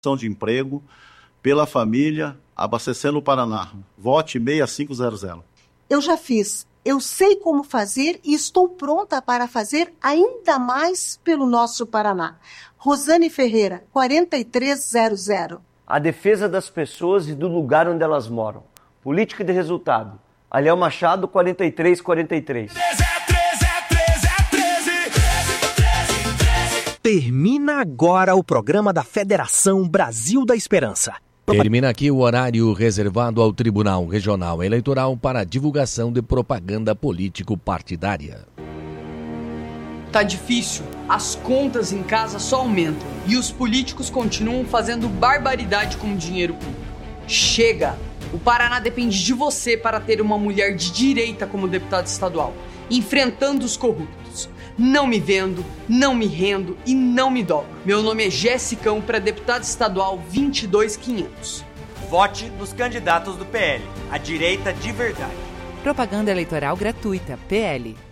de emprego, pela família, abastecendo o Paraná. Vote 6500. Eu já fiz. Eu sei como fazer e estou pronta para fazer ainda mais pelo nosso Paraná. Rosane Ferreira, 4300. A defesa das pessoas e do lugar onde elas moram. Política de resultado. Aliel Machado, 4343. Termina agora o programa da Federação Brasil da Esperança. Termina aqui o horário reservado ao Tribunal Regional Eleitoral para divulgação de propaganda político-partidária. Tá difícil, as contas em casa só aumentam e os políticos continuam fazendo barbaridade com o dinheiro público. Chega! O Paraná depende de você para ter uma mulher de direita como deputada estadual, enfrentando os corruptos. Não me vendo, não me rendo e não me dobro. Meu nome é Jessicão para deputado estadual 22500. Vote nos candidatos do PL, a direita de verdade. Propaganda eleitoral gratuita, PL.